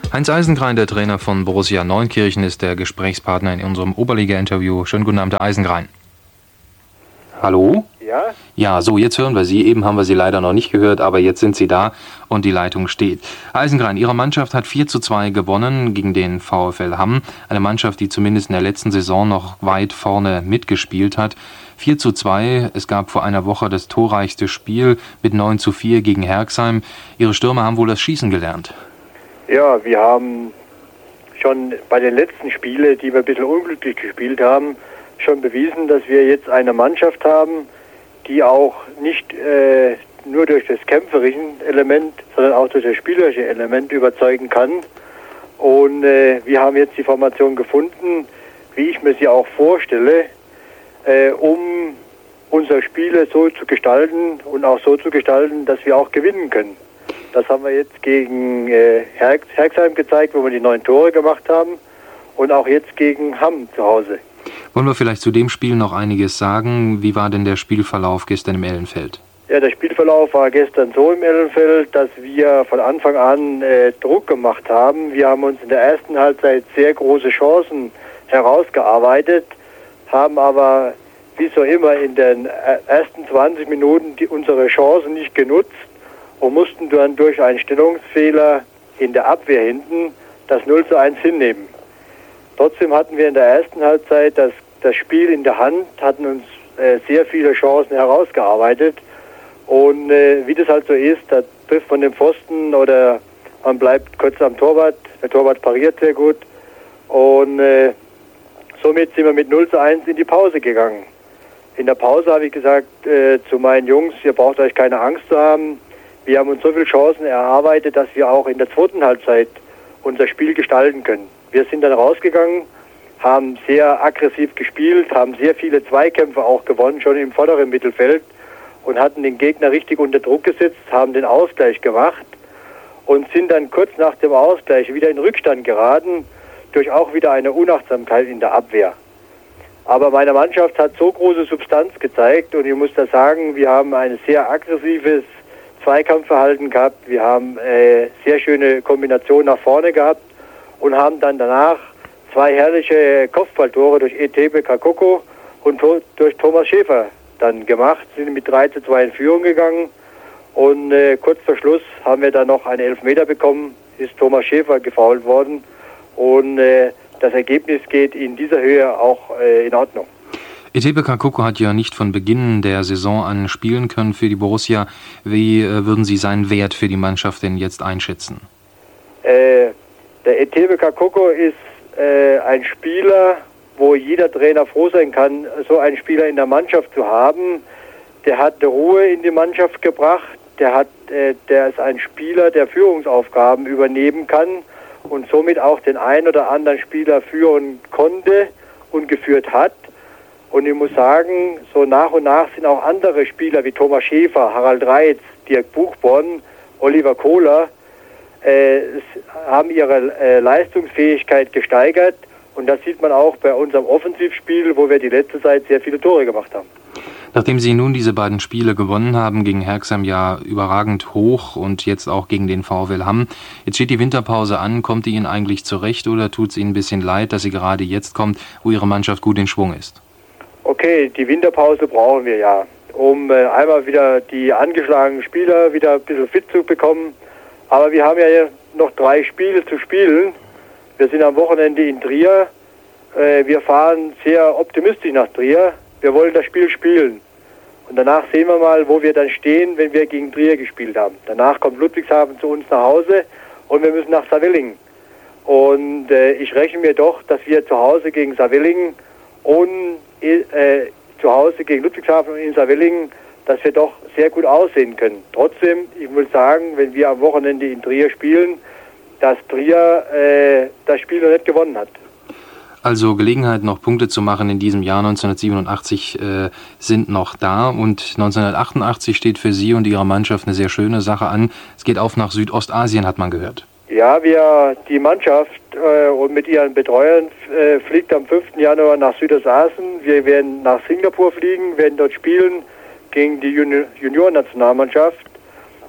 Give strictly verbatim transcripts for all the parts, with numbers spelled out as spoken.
Heinz Eisengrein, der Trainer von Borussia Neunkirchen, ist der Gesprächspartner in unserem Oberliga-Interview. Schönen guten Abend, Herr Eisengrein. Hallo? Ja? Ja, so, jetzt hören wir Sie. Eben haben wir Sie leider noch nicht gehört, aber jetzt sind Sie da und die Leitung steht. Herr Eisengrein, Ihre Mannschaft hat vier zu zwei gewonnen gegen den VfL Hamm. Eine Mannschaft, die zumindest in der letzten Saison noch weit vorne mitgespielt hat. vier zu zwei, es gab vor einer Woche das torreichste Spiel mit neun zu vier gegen Herxheim. Ihre Stürmer haben wohl das Schießen gelernt. Ja, wir haben schon bei den letzten Spielen, die wir ein bisschen unglücklich gespielt haben, schon bewiesen, dass wir jetzt eine Mannschaft haben, die auch nicht äh, nur durch das kämpferische Element, sondern auch durch das spielerische Element überzeugen kann. Und äh, wir haben jetzt die Formation gefunden, wie ich mir sie auch vorstelle, äh, um unsere Spiele so zu gestalten und auch so zu gestalten, dass wir auch gewinnen können. Das haben wir jetzt gegen äh, Herx, Herxheim gezeigt, wo wir die neun Tore gemacht haben, und auch jetzt gegen Hamm zu Hause. Wollen wir vielleicht zu dem Spiel noch einiges sagen? Wie war denn der Spielverlauf gestern im Ellenfeld? Ja, der Spielverlauf war gestern so im Ellenfeld, dass wir von Anfang an äh, Druck gemacht haben. Wir haben uns in der ersten Halbzeit sehr große Chancen herausgearbeitet, haben aber wie so immer in den ersten zwanzig Minuten die, unsere Chancen nicht genutzt und mussten dann durch einen Stellungsfehler in der Abwehr hinten das null zu eins hinnehmen. Trotzdem hatten wir in der ersten Halbzeit das, das Spiel in der Hand, hatten uns äh, sehr viele Chancen herausgearbeitet, und äh, wie das halt so ist, da trifft man den Pfosten oder man bleibt kurz am Torwart, der Torwart pariert sehr gut, und äh, somit sind wir mit null zu eins in die Pause gegangen. In der Pause habe ich gesagt äh, zu meinen Jungs, ihr braucht euch keine Angst zu haben. Wir haben uns so viele Chancen erarbeitet, dass wir auch in der zweiten Halbzeit unser Spiel gestalten können. Wir sind dann rausgegangen, haben sehr aggressiv gespielt, haben sehr viele Zweikämpfe auch gewonnen, schon im vorderen Mittelfeld, und hatten den Gegner richtig unter Druck gesetzt, haben den Ausgleich gemacht und sind dann kurz nach dem Ausgleich wieder in Rückstand geraten, durch auch wieder eine Unachtsamkeit in der Abwehr. Aber meine Mannschaft hat so große Substanz gezeigt, und ich muss da sagen, wir haben ein sehr aggressives Zweikampfverhalten gehabt, wir haben äh, sehr schöne Kombinationen nach vorne gehabt und haben dann danach zwei herrliche Kopfballtore durch Etebe Kakoko und to- durch Thomas Schäfer dann gemacht, sind mit drei zu zwei in Führung gegangen, und äh, kurz vor Schluss haben wir dann noch einen Elfmeter bekommen, ist Thomas Schäfer gefoult worden, und äh, das Ergebnis geht in dieser Höhe auch äh, in Ordnung. Etebe Kakoko hat ja nicht von Beginn der Saison an spielen können für die Borussia. Wie äh, würden Sie seinen Wert für die Mannschaft denn jetzt einschätzen? Äh, der Etebe Kakoko ist äh, ein Spieler, wo jeder Trainer froh sein kann, so einen Spieler in der Mannschaft zu haben. Der hat Ruhe in die Mannschaft gebracht. Der hat, äh, der ist ein Spieler, der Führungsaufgaben übernehmen kann und somit auch den einen oder anderen Spieler führen konnte und geführt hat. Und ich muss sagen, so nach und nach sind auch andere Spieler wie Thomas Schäfer, Harald Reitz, Dirk Buchborn, Oliver Kohler, äh, haben ihre äh, Leistungsfähigkeit gesteigert. Und das sieht man auch bei unserem Offensivspiel, wo wir die letzte Zeit sehr viele Tore gemacht haben. Nachdem Sie nun diese beiden Spiele gewonnen haben, gegen Herxheim ja überragend hoch und jetzt auch gegen den VfL Hamm, jetzt steht die Winterpause an. Kommt die Ihnen eigentlich zurecht oder tut es Ihnen ein bisschen leid, dass sie gerade jetzt kommt, wo Ihre Mannschaft gut in Schwung ist? Okay, die Winterpause brauchen wir ja, um äh, einmal wieder die angeschlagenen Spieler wieder ein bisschen fit zu bekommen. Aber wir haben ja noch drei Spiele zu spielen. Wir sind am Wochenende in Trier. Äh, wir fahren sehr optimistisch nach Trier. Wir wollen das Spiel spielen. Und danach sehen wir mal, wo wir dann stehen, wenn wir gegen Trier gespielt haben. Danach kommt Ludwigshafen zu uns nach Hause und wir müssen nach Saarbrücken. Und äh, ich rechne mir doch, dass wir zu Hause gegen Saarbrücken und äh, zu Hause gegen Ludwigshafen und in Saarbrücken, dass wir doch sehr gut aussehen können. Trotzdem, ich muss sagen, wenn wir am Wochenende in Trier spielen, dass Trier äh, das Spiel noch nicht gewonnen hat. Also Gelegenheit, noch Punkte zu machen in diesem Jahr neunzehnhundertsiebenundachtzig äh, sind noch da, und neunzehnhundertachtundachtzig steht für Sie und Ihre Mannschaft eine sehr schöne Sache an. Es geht auf nach Südostasien, hat man gehört. Ja, wir, die Mannschaft äh, und mit ihren Betreuern äh, fliegt am fünften Januar nach Südostasien. Wir werden nach Singapur fliegen, werden dort spielen gegen die Juni- Juniorennationalmannschaft.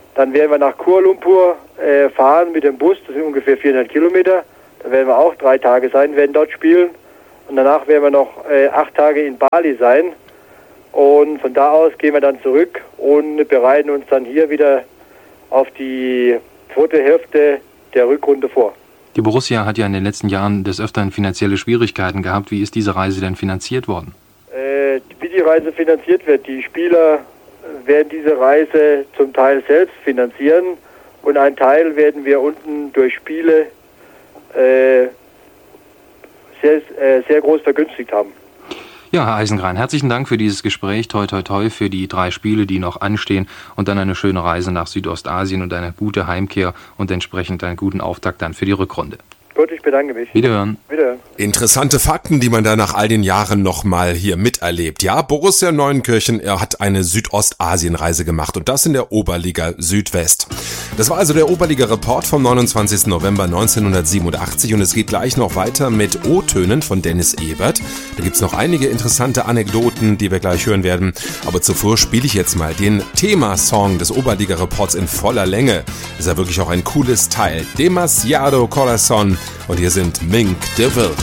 Dann werden wir nach Kuala Lumpur äh, fahren mit dem Bus, das sind ungefähr vierhundert Kilometer. Da werden wir auch drei Tage sein, werden dort spielen. Und danach werden wir noch äh, acht Tage in Bali sein. Und von da aus gehen wir dann zurück und bereiten uns dann hier wieder auf die zweite Hälfte der Rückrunde vor. Die Borussia hat ja in den letzten Jahren des Öfteren finanzielle Schwierigkeiten gehabt. Wie ist diese Reise denn finanziert worden? Äh, wie die Reise finanziert wird, die Spieler werden diese Reise zum Teil selbst finanzieren und einen Teil werden wir unten durch Spiele äh, sehr, äh, sehr groß vergünstigt haben. Ja, Herr Eisengrein, herzlichen Dank für dieses Gespräch. Toi, toi, toi für die drei Spiele, die noch anstehen und dann eine schöne Reise nach Südostasien und eine gute Heimkehr und entsprechend einen guten Auftakt dann für die Rückrunde. Gut, ich bedanke mich. Wiederhören. Wiederhören. Interessante Fakten, die man da nach all den Jahren nochmal hier miterlebt. Ja, Borussia Neunkirchen, er hat eine Südostasienreise gemacht und das in der Oberliga Südwest. Das war also der Oberliga-Report vom neunundzwanzigsten November neunzehnhundertsiebenundachtzig und es geht gleich noch weiter mit O-Tönen von Dennis Ebert. Da gibt's noch einige interessante Anekdoten, die wir gleich hören werden. Aber zuvor spiele ich jetzt mal den Themasong des Oberliga-Reports in voller Länge. Das ist ja wirklich auch ein cooles Teil. Demasiado Corazon. Und hier sind Mink de Wild.